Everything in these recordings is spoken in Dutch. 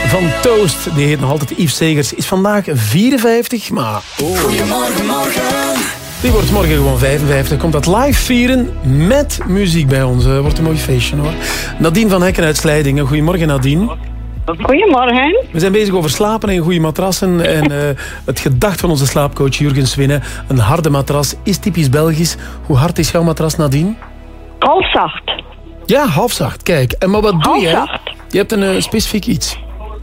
van Toast. Die heet nog altijd Yves Segers. Is vandaag 54, maar... Goedemorgen, morgen. Die wordt morgen gewoon 55. Komt dat live vieren met muziek bij ons. Wordt een mooi feestje, hoor. Nadine van Hekken uit Slijdingen. Goedemorgen, Nadine. Goedemorgen. We zijn bezig over slapen en goede matrassen. En het gedacht van onze slaapcoach Jurgen Swinnen. Een harde matras is typisch Belgisch. Hoe hard is jouw matras, Nadine? Halfzacht. Ja, halfzacht. Kijk, en maar wat doe je? Halfzacht. Je hebt een specifiek iets.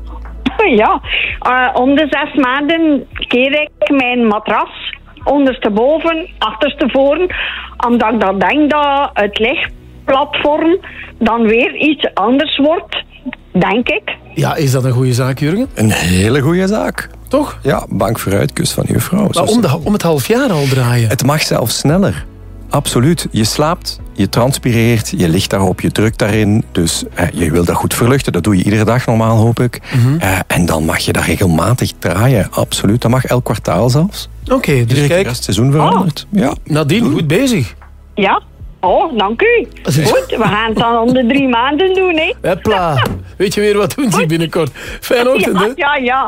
Ja, om de 6 maanden keer ik mijn matras ondersteboven, achterstevoren, omdat ik dan denk dat het lichtplatform dan weer iets anders wordt, denk ik. Ja, is dat een goede zaak, Jurgen? Een hele goede zaak. Toch? Ja, bank vooruitkus van uw vrouw. Maar om het half jaar al draaien. Het mag zelfs sneller. Absoluut. Je slaapt, je transpireert, je ligt daarop, je drukt daarin. Dus je wil dat goed verluchten. Dat doe je iedere dag normaal, hoop ik. En dan mag je dat regelmatig draaien. Absoluut. Dat mag elk kwartaal zelfs. Oké, dus kijk. Het seizoen verandert. Ja. Nadine, goed bezig. Ja. Oh, dank u. Goed, we gaan het dan om de 3 maanden doen, hè. Hopla. Weet je weer wat doen die binnenkort? Fijne ochtend, hè? Ja.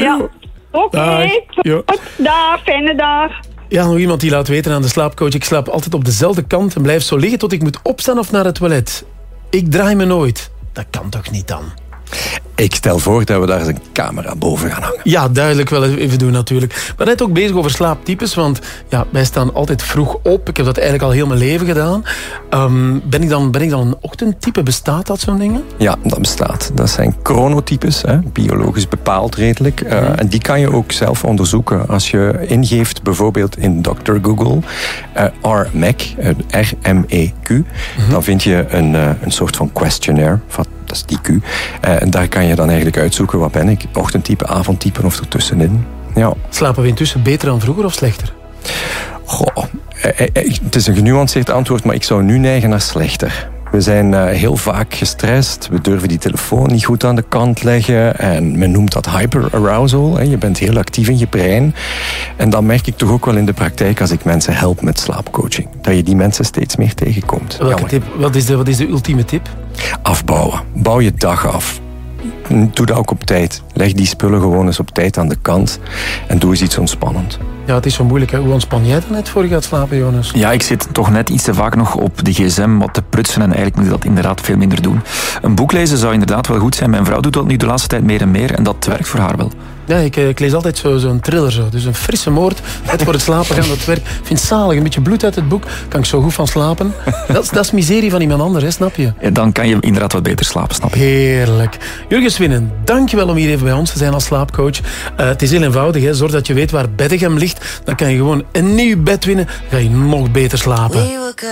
Oké. Dag. Ja. Dag, fijne dag. Ja, nog iemand die laat weten aan de slaapcoach. Ik slaap altijd op dezelfde kant en blijf zo liggen tot ik moet opstaan of naar het toilet. Ik draai me nooit. Dat kan toch niet dan? Ik stel voor dat we daar eens een camera boven gaan hangen. Ja, duidelijk wel even doen natuurlijk. Maar net ook bezig over slaaptypes, want ja, wij staan altijd vroeg op. Ik heb dat eigenlijk al heel mijn leven gedaan. Ben ik dan een ochtendtype? Bestaat dat, zo'n dingen? Ja, dat bestaat. Dat zijn chronotypes, biologisch bepaald redelijk. En die kan je ook zelf onderzoeken als je ingeeft bijvoorbeeld in Dr. Google RMEQ, R-M-E-Q. Dan vind je een soort van questionnaire, dat is die Q. En daar kan je dan eigenlijk uitzoeken, wat ben ik? Ochtendtype, avondtype of ertussenin. Ja. Slapen we intussen beter dan vroeger of slechter? Goh, het is een genuanceerd antwoord, maar ik zou nu neigen naar slechter. We zijn heel vaak gestrest. We durven die telefoon niet goed aan de kant leggen. En men noemt dat hyperarousal. Je bent heel actief in je brein. En dat merk ik toch ook wel in de praktijk als ik mensen help met slaapcoaching. Dat je die mensen steeds meer tegenkomt. Wat is de ultieme tip? Afbouwen. Bouw je dag af. Doe dat ook op tijd. Leg die spullen gewoon eens op tijd aan de kant. En doe eens iets ontspannend. Ja, het is zo moeilijk. Hè? Hoe ontspan jij dan net voor je gaat slapen, Jonas? Ja, ik zit toch net iets te vaak nog op de gsm wat te prutsen en eigenlijk moet ik dat inderdaad veel minder doen. Een boek lezen zou inderdaad wel goed zijn. Mijn vrouw doet dat nu de laatste tijd meer en meer en dat werkt voor haar wel. Ja, ik lees altijd zo'n thriller. Zo. Dus een frisse moord, net voor het slapen gaan, dat werkt. Ik vind het zalig, een beetje bloed uit het boek. Kan ik zo goed van slapen. Dat is miserie van iemand anders, hè, snap je? Ja, dan kan je inderdaad wat beter slapen, snap je? Heerlijk. Jurgen Swinnen, dankjewel om hier even bij ons te zijn als slaapcoach. Het is heel eenvoudig, hè. Zorg dat je weet waar Beddegem ligt. Dan kan je gewoon een nieuw bed winnen. Dan ga je nog beter slapen.